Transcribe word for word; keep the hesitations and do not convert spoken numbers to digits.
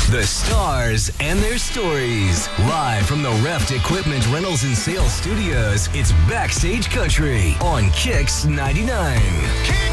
The stars and their stories. Live from the Reft Equipment Rentals and Sales Studios, it's Backstage Country on Kix ninety-nine.